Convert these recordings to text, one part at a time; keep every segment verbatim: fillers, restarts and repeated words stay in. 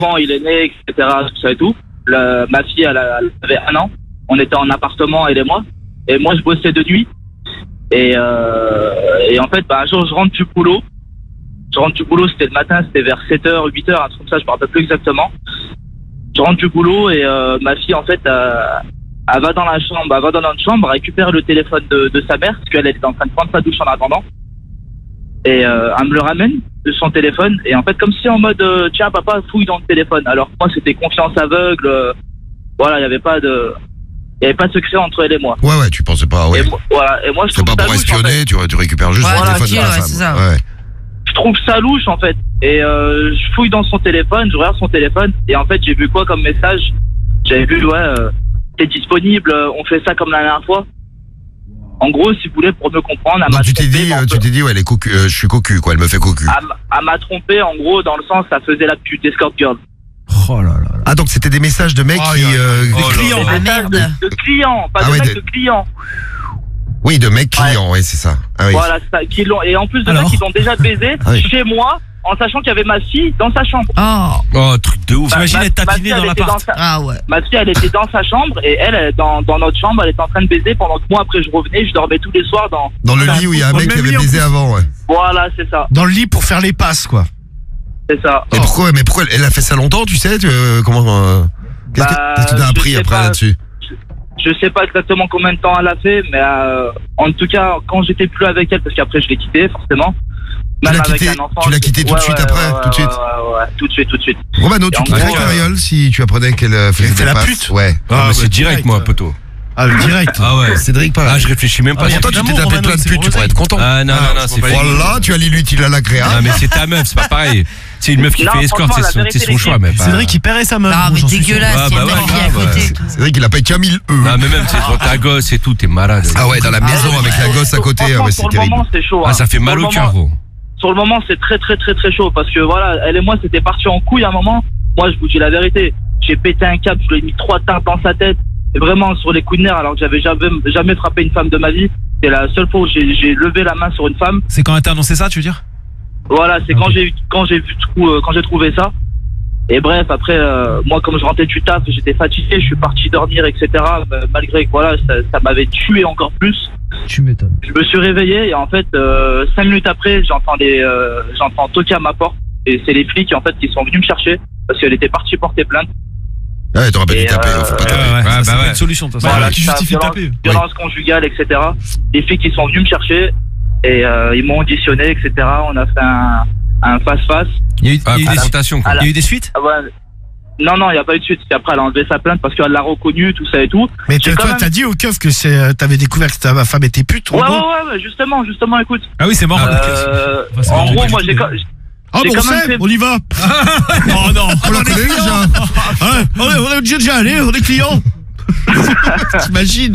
enfant, il est né, et cetera, tout ça et tout. Le, ma fille, elle, a- elle avait un an. On était en appartement, elle et moi. Et moi, je bossais de nuit. Et, euh, et en fait, bah, un jour, je rentre du boulot. Je rentre du boulot, c'était le matin, c'était vers sept heures, huit heures, un truc comme ça, je me rappelle plus exactement. Je rentre du boulot et euh, ma fille, en fait, euh, elle va dans la chambre, elle va dans notre chambre, elle récupère le téléphone de, de sa mère, parce qu'elle était en train de prendre sa douche en attendant. Et euh, elle me le ramène de son téléphone. Et en fait, comme si en mode, euh, tiens, papa, fouille dans le téléphone. Alors que moi, c'était confiance aveugle. euh, voilà, il n'y avait pas de... Il n'y avait pas de secret entre elle et moi. Ouais, ouais, tu pensais pas, ouais. Et moi, voilà, et moi je C'est trouve pas ça pour louche, en espionner, fait. tu, tu récupères juste Ouais, le téléphone de tranquille, la ouais, femme. c'est ça. Ouais. Je trouve ça louche, en fait. Et euh, je fouille dans son téléphone, je regarde son téléphone, et en fait, j'ai vu quoi comme message? J'avais vu, ouais, euh, t'es disponible, euh, on fait ça comme la dernière fois. En gros, si vous voulez, pour me comprendre, elle Donc m'a tu t'es trompé, dit, mais euh, on tu peut- t'es dit, ouais, elle est cocu, euh, je suis cocu, quoi, elle me fait cocu. elle m- elle m'a trompé, en gros, dans le sens, ça faisait la pute d'escort girl. Oh là là. Ah, donc c'était des messages de mecs Oh, qui, yeah. euh, Oh, des clients. Des Ah, messages merde. de, de clients, pas Ah de ouais, mecs de- de clients. Oui, de mecs clients, ouais, c'est ça. Ah oui. Voilà, ça, qui l'ont, et en plus de Alors ça, qui l'ont déjà baisé Ah oui. chez moi, en sachant qu'il y avait ma fille dans sa chambre. Oh, Oh, truc de ouf. Ma- T'imagines ma- être ma tapiné fille, dans elle était l'appart. sa- ah ouais. Ma fille, elle était dans sa chambre et elle, elle, dans, dans notre chambre, elle était en train de baiser pendant que moi, après, je revenais, je dormais tous les soirs dans. Dans le lit où il y a un Dans le mec qui même avait lit, en baisé plus. avant, ouais. Voilà, c'est ça, Dans le lit pour faire les passes, quoi. c'est ça. Mais pourquoi, mais pourquoi elle, elle a fait ça longtemps, tu sais, tu, euh, comment, euh, qu'est-ce que, Bah, qu'est-ce que t'as je appris sais après pas. là-dessus? Je sais pas exactement combien de temps elle a fait, mais euh, en tout cas, quand j'étais plus avec elle, parce qu'après, je l'ai quittée, forcément. Tu Même l'as avec quitté- un enfant, tu l'as je- quitté tout de ouais, suite ouais, après, ouais, tout de suite Ouais, ouais, ouais, tout de suite, tout de suite. Romano, Et tu en quitterais gros, Cariole si tu apprenais qu'elle euh, faisait Elle fait des la passes? pute. Ouais. Ah, mais c'est bah, direct, moi, poteau. Ah, le direct. Ah ouais. Cédric, pareil. Ah, je réfléchis même pas. Ah, sur Pourtant, y a tu pas t'es d'amour, tapé plein de Romano, putes, c'est tu pourrais être content. Ah, non, non, non, c'est faux. Voilà, tu as l'inutile à la créa. Ah, mais c'est ta meuf, c'est pas pareil. C'est une meuf qui Non, fait escorte, franchement, c'est la son, vérité, c'est son les choix, filles, mais pas. Cédric, il paierait sa meuf. Ah, moi, mais j'en suis sûr. dégueulasse, Ah, il y a bah une ouais, fille à grave, côté. ouais. et tout. C'est vrai qu'il a payé qu'un mille E. Non, mais même, c'est quand t'as un gosse et tout, t'es malade. Ah ouais, dans la maison avec la gosse à côté, Franchement, ah ouais, sur c'est le terrible. moment, c'est chaud. Ah, hein. ça fait mal Sur au le cœur, moment- gros. Sur le moment, c'est très, très, très, très chaud parce que voilà, elle et moi, c'était parti en couille à un moment. Moi, je vous dis la vérité. J'ai pété un câble, je lui ai mis trois tartes dans sa tête. Et vraiment, sur les coups de nerfs, alors que j'avais jamais, jamais frappé une femme de ma vie. C'est la seule fois où j'ai, j'ai levé la main sur une femme. C'est quand elle t'a annoncé ça, tu veux dire? Voilà, c'est Ok. quand j'ai, quand j'ai vu, trou- euh, quand j'ai trouvé ça. Et bref, après, euh, moi, comme je rentrais du taf, j'étais fatigué, je suis parti dormir, et cetera. Euh, Malgré que voilà, ça, ça m'avait tué encore plus. Tu m'étonnes. Je me suis réveillé et en fait, euh, cinq minutes après, j'entends les, euh, j'entends toquer à ma porte. Et c'est les flics en fait qui sont venus me chercher parce qu'elle était partie porter plainte. Ouais, t'aurais pas dû Et, taper, euh, faut pas Ouais, taper. ouais, Ouais, ça, bah c'est pas ouais. une solution, de toute façon. Voilà, Voilà, tu ça, justifies de violence, taper. violence conjugale, et cetera. Les flics qui sont venus me chercher et euh, ils m'ont auditionné, et cetera. On a fait un, un face-face. Il y a eu, Ah, il y a eu des, confrontation, quoi. il y a eu des suites? Ah ouais. Non, non, il n'y a pas eu de suite. Puis après, elle a enlevé sa plainte parce qu'elle l'a reconnu, tout ça et tout. Mais J'ai toi, quand même- t'as dit au keuf que c'est, euh, t'avais découvert que ta femme était pute, Ouais, ouais, Robo? ouais, ouais, justement, justement, écoute. Ah oui, c'est mort. Euh, Enfin, c'est en mort, gros, j'ai moi, pas j'ai, du quand- tout. Ah j'ai bon, quand même c'est, fait- on y va. Oh non, On la connaît déjà. Hein, on est, on est déjà allé, on est clients. T'imagines?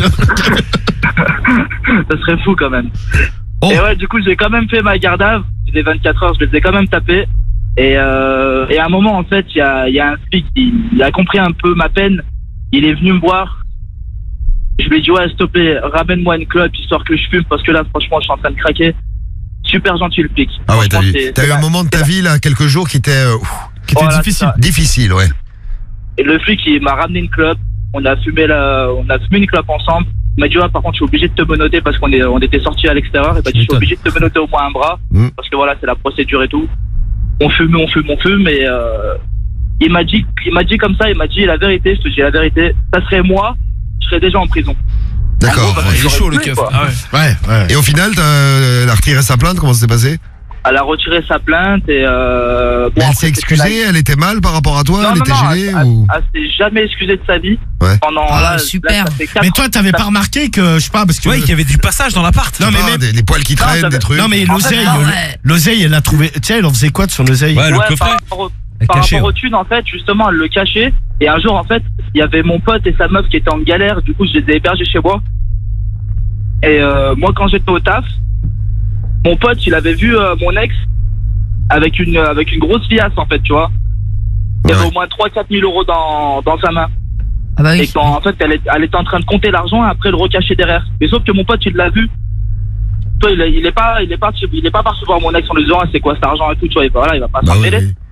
ça serait fou quand même. Oh. Et ouais, du coup, j'ai quand même fait ma garde à vue. Les vingt-quatre heures, je les ai quand même tapés. Et, euh, et à un moment, en fait, il y a, il y a un flic qui il a compris un peu ma peine. Il est venu me voir. Je lui ai dit, ouais, s'il te plaît, ramène-moi une clope histoire que je fume parce que là, franchement, je suis en train de craquer. Super gentil le flic. Ah ouais, t'as Franchement, eu, c'est- t'as eu c'est un la- moment de ta vie, là, quelques jours qui était, euh, ouf, Qui était Voilà, difficile. c'est ça. difficile, ouais. Et le flic, il m'a ramené une clope. On a fumé la, on a fumé une clope ensemble. Il m'a dit, ouais, par contre, je suis obligé de te menotter parce qu'on est, on était sortis à l'extérieur. Il m'a dit, je suis obligé de te menotter au moins un bras. Mm. Parce que voilà, c'est la procédure et tout. On fume, on fume, on fume. Et, euh, il m'a dit, il m'a dit comme ça, il m'a dit la vérité, je te dis la vérité. Ça serait moi, je serais déjà en prison. D'accord. En gros, parce ouais. que Il est j'aurais chaud, le tué, keuf. quoi. Ah ouais. Ouais, ouais. Et au final, t'as, elle a retiré sa plainte, comment ça s'est passé? Elle a retiré sa plainte et, euh, bon, Elle après, s'est c'était excusée, elle était mal par rapport à toi, la- elle Non, était non, non, gênée elle, ou... elle, elle s'est jamais excusée de sa vie. Ouais. Pendant, Ah, là, super. là, ça fait quatre Mais toi, t'avais ça- pas remarqué que, je sais pas, parce que. Ouais, qu'il y avait du passage dans l'appart. Non, mais Ah, même. des, des poils qui Non, traînent, ça- des trucs. Non, mais En fait, l'oseille, ah le- ouais. l'oseille, elle a trouvé. Tu sais, elle en faisait quoi de son oseille? Ouais, le Ouais, par coffret. rapport, au, Elle par cachait, rapport ouais. aux thunes, en fait, justement, elle le cachait. Et un jour, en fait, il y avait mon pote et sa meuf qui étaient en galère. Du coup, je les ai hébergés chez moi. Et euh, moi, quand j'étais au taf, mon pote, il avait vu euh, mon ex avec une avec une grosse liasse, en fait, tu vois. Il y avait Ouais. au moins trois à quatre mille euros dans, dans sa main. Ah bah Et oui. quand, en fait, elle, est- elle était en train de compter l'argent et après le recacher derrière. Mais sauf que mon pote, il l'a vu. Toi, il, est- il est pas, il est pas, il est pas parti voir mon ex en lui disant, ah, c'est quoi cet argent et tout, tu vois. Et voilà, il va pas Bah s'en oui, mêler. oui.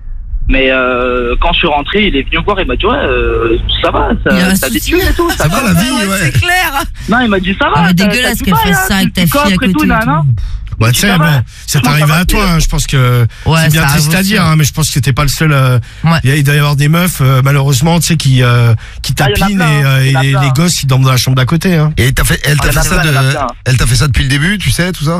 Mais euh, quand je suis rentré, il est venu me voir, il m'a dit ouais, euh, ça va, Il y a un ça, t'as des souci. thunes et tout, ça Ça va la vie, ouais. C'est clair. Non, il m'a dit ça va. Ah, mais t'as- dégueulasse t'as qu'elle du fasse mal, ça hein, avec ta tu fille à coffres et côté. tout, et nana. tout. Ouais, tu sais, Ça va. bon, ça Comment t'arrive ça va, à toi, c'est- hein, je pense que Ouais, c'est bien ça triste arrive à aussi. dire, hein, mais je pense que t'es pas le seul. euh, Ouais. Il y a- il doit y avoir des meufs, euh, malheureusement, tu sais, qui, euh, qui Ah, il y en a tapinent plein, et, euh, il y en a et les, plein. les gosses, ils dorment dans la chambre d'à côté. Hein. Et t'as fait, elle t'a Ah, fait ça il y en a de, plein. elle t'a fait ça depuis le début, tu sais, tout ça?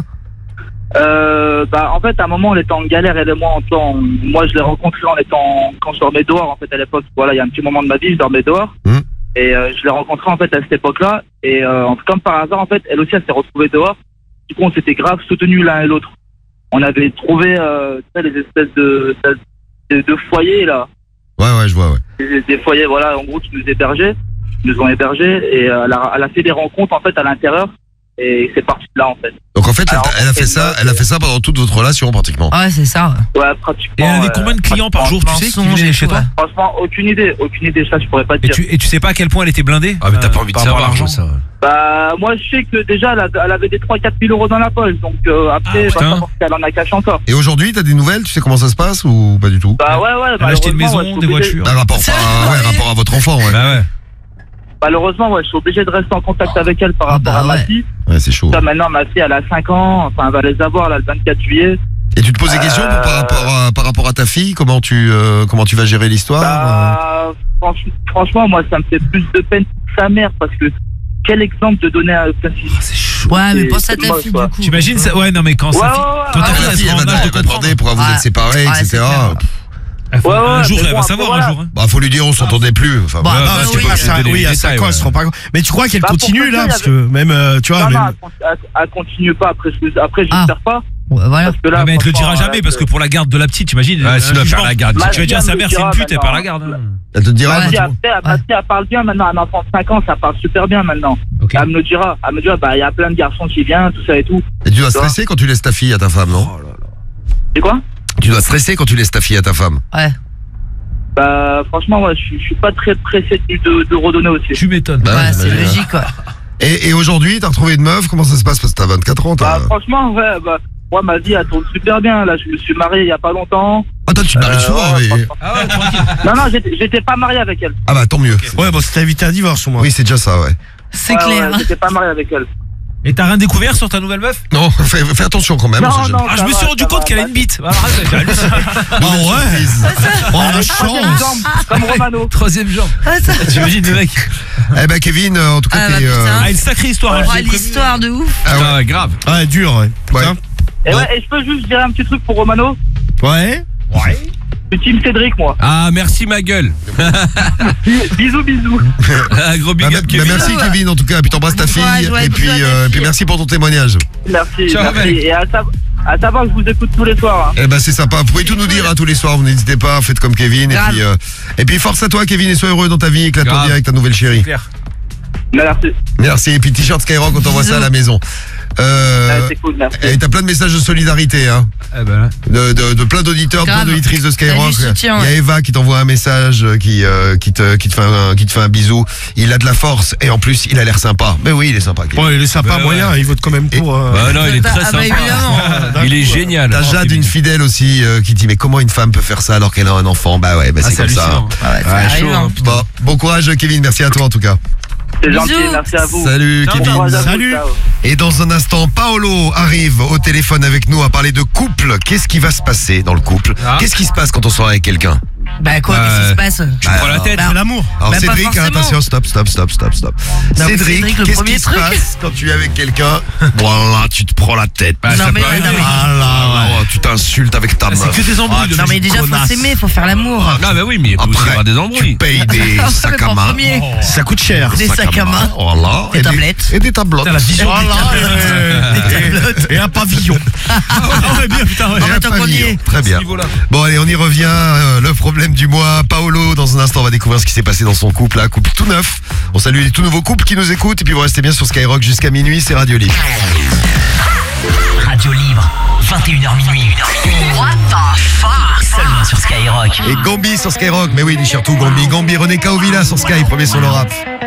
Euh, bah, en fait, à un moment, on était en galère, elle et moi, en temps. Moi, je l'ai rencontré en étant, quand je dormais dehors, en fait, à l'époque. Voilà, il y a un petit moment de ma vie, je dormais dehors. Mmh. Et euh, je l'ai rencontrée, en fait, à cette époque-là. Et euh, comme par hasard, en fait, elle aussi, elle s'est retrouvée dehors. Du coup, on s'était grave soutenus l'un et l'autre. On avait trouvé, euh, tu sais, les espèces de, de, de foyers, là. Ouais, ouais, je vois, ouais. Des, des foyers, voilà, en gros, qui nous hébergeaient. Qui nous ont hébergés. Et euh, elle, a, elle a fait des rencontres, en fait, à l'intérieur. Et c'est parti de là, en fait. Donc en fait, elle, Alors, t'a- elle a fait c'est ça, une- elle a fait ça pendant toute votre relation, pratiquement. Ouais, c'est ça. Ouais, pratiquement. Et elle avait euh, combien de clients par jour, tu sais, qui Mensonge venaient et chez tout, toi? ouais. Franchement, aucune idée, aucune idée, ça je pourrais pas te Et dire. tu, et tu sais pas à quel point elle était blindée? Ah, mais t'as euh, pas envie de par rapport à savoir l'argent. ça. Bah, moi je sais que déjà elle, a- elle avait des trois quatre mille euros dans la poche, donc euh, après, Ah, va putain. savoir si elle en a caché encore. Et aujourd'hui, t'as des nouvelles? Tu sais comment ça se passe ou pas du tout? Bah ouais, ouais, Elle a acheté une malheureusement, maison, ouais, je des suis obligé- voitures. Bah, rapport, à, ouais, rapport à votre enfant, ouais. Bah ouais. Malheureusement, ouais, je suis obligé de rester en contact avec elle par Ah, rapport bah à ma ouais. fille. Ouais, c'est chaud. Ça, maintenant, ma fille, elle a cinq ans, enfin, elle va les avoir là le vingt-quatre juillet. Et tu te poses des questions pour- par, Euh, rapport à, par rapport à ta fille? Comment tu, euh, comment tu vas gérer l'histoire? Bah, franch- franchement, moi, ça me fait plus de peine que sa mère, parce que quel exemple de donner à sa fille. C'est chaud. Ouais, mais C'est- pense à c'est ta moche, fille quoi. du coup. T'imagines ça? Ouais, non, mais quand Ouais, sa ouais, fille. ouais, Quand ta ouais, fille, la elle fille, sera elle en va, âge de elle va demander comprendre. pourquoi vous Ouais. êtes séparés, Ouais, et cetera. c'est clair. Elle faut- Ouais, ouais, Un jour, mais elle bon, va après, savoir voilà. un jour. hein. Bah, faut lui dire, on s'entendait plus. Enfin, Bah, voilà. ah, ouais, oui, tu peux bah, pas Ça, donner oui, les à cinq détails, ans, ouais. elles seront pas. Mais tu crois qu'elle Bah, pour continue te là? dire, Parce il y que même, euh, tu vois, Non, non, même. elle, con- elle- elle continue pas, après, je, après Ah. j'espère pas. Ouais, voilà. Parce que là, Ouais, mais elle te le franchement, dira jamais là, parce que pour la garde de la petite, t'imagines? Ouais, un s'il doit jugement. faire la garde. Ma Tu vas dire à fille, sa elle mère, me c'est une dira pute, elle maintenant. part la garde. hein. Elle te dira, Ouais. Ma fille, bah, après, ma Ouais. fille, elle parle bien maintenant, un enfant de cinq ans, ça parle super bien maintenant. Ok. Elle me le dira, elle me dira, bah, il y a plein de garçons qui viennent, tout ça et tout. et tu dois stresser quand tu laisses ta fille à ta femme, non? C'est quoi? Tu dois stresser quand tu laisses ta fille à ta femme. Ouais. Bah, franchement, ouais, je suis- je suis pas très pressé de, de, de redonner aussi. Tu m'étonnes. Bah, Ouais, c'est j'imagine, hein. logique, quoi. Et, et aujourd'hui, t'as retrouvé une meuf, comment ça se passe? Parce que t'as vingt-quatre ans, Bah, t'as... franchement, ouais, bah, moi, ma vie, elle tourne super bien. Là, je me suis marié il y a pas longtemps. Ah, toi, tu te maries Euh, souvent, ouais, mais... franchement. Ah ouais, tranquille. Non, non, j'étais j'étais pas marié avec elle. Ah bah, tant mieux. Ouais, bon, c'était évité un divorce au moins. Oui, c'est déjà ça, ouais. C'est Ouais, clair. ouais, j'étais pas marié avec elle. Et t'as rien découvert sur ta nouvelle meuf? Non, fais, fais attention quand même. on sait jamais. Ah, je ça me suis va, rendu ça compte va, qu'elle a bah, une bite. Ah, arrête, j'ai halluciné. Ah ouais. Oh, la Troisième chance. jambe, comme Romano. Troisième jambe. Ah, ça- T'imagines le mec? Eh ben, Kevin, euh, en tout cas, Ah, bah, t'es... euh, putain. Ah, une sacrée histoire. hein, Oh, je l'ai prévenu. l'histoire de ouf. ah ouais. Putain, grave. Ouais, dur, ouais. Ouais. Putain. Et, Bon. ouais, et je peux juste dire un petit truc pour Romano. Ouais. Je suis Team Cédric, moi. Ah, merci ma gueule. Bisous, bisous. Un gros big Bah, up, bah, Kevin. merci Kevin en tout cas, puis t'embrasses ta Bon fille courage, ouais, et puis, bisous à ta euh, et puis fille. merci pour ton témoignage. Merci, Ciao, merci. mec. Et à, sa- à savoir que je vous écoute tous les soirs. hein. Eh ben c'est sympa, vous pouvez tout nous dire hein, tous les soirs, vous n'hésitez pas, faites comme Kevin et Grave. puis, euh, et puis force à toi Kevin et sois heureux dans ta vie, éclate-toi Grave. bien avec ta nouvelle chérie. Claire. Merci. Merci, et puis t-shirt Skyrock, on t'envoie ça à la maison. Euh, Ouais, c'est cool, merci. et t'as plein de messages de solidarité, hein, Eh ben là. de, de, de plein d'auditeurs, plein Grave. d'auditrices de T'as Skyrock. du soutien, Il y a ouais. Eva qui t'envoie un message, euh, qui, euh, qui, te, qui, te fait un, qui te fait un bisou. Il a de la force et en plus il a l'air sympa. Mais oui, il est sympa. Kevin. Ouais, il est sympa, Ouais, moyen, ouais. il vote quand même pour. euh, Bah non, il est Bah, très ah, bah, sympa. évidemment. Il est génial. T'as Oh, Jade, Kevin. une fidèle aussi, euh, qui dit mais comment une femme peut faire ça alors qu'elle a un enfant? Bah ouais, bah Ah, c'est comme ça. hallucinant. Ah ouais, ça Ouais, arrive, chaud, hein. hein. Bon, bon courage Kevin, merci à toi en tout cas. C'est Bisous. gentil, merci à vous. Salut Ciao, Kevin. Courage à vous, Salut. ciao. Et dans un instant, Paolo arrive au téléphone avec nous à parler de couple. Qu'est-ce qui va se passer dans le couple? Ah. Qu'est-ce qui se passe quand on sort avec quelqu'un? Bah quoi, Ouais. qu'est-ce qui se passe? Tu prends la tête. Bah, C'est l'amour. Alors Bah, pas Cédric, hein, forcément. attention, stop, stop, stop, stop, stop. Non, mais Cédric, Cédric, le qu'est-ce premier qui se truc. passe quand tu es avec quelqu'un? Voilà, tu te prends la tête. Bah, Non, ça mais peut ouais, arriver. non, mais- Ah là, là, tu t'insultes avec ta Ah, meuf. c'est que des embrouilles. le Non mais mec. déjà faut connasse. s'aimer, faut faire l'amour. Ah bah oui, mais il peut aussi y Après, avoir des tu embrouilles. payes des Ah, sacs à en main. premier. Ça coûte cher. Des sacs à main. Voilà. Des et tablettes. Et des tablettes. Putain, la vision Voilà. Des tablettes. Et un pavillon. Ah ouais, bien, putain, ouais. En Et un même temps qu'on y pavillon. est. Très bien. Ce niveau-là. Bon allez, on y revient. Euh, le problème du mois. Paolo, dans un instant, on va découvrir ce qui s'est passé dans son couple. Un couple tout neuf. On salue les tout nouveaux couples qui nous écoutent. Et puis vous restez bien sur Skyrock jusqu'à minuit. C'est Radio Libre. Radio Libre, vingt et une heures minuit. What the fuck? Seulement sur Skyrock. Et Gambi sur Skyrock. Mais oui, il dit surtout Gambi. Gambi, René Kaovila sur Sky. Premier sur le rap.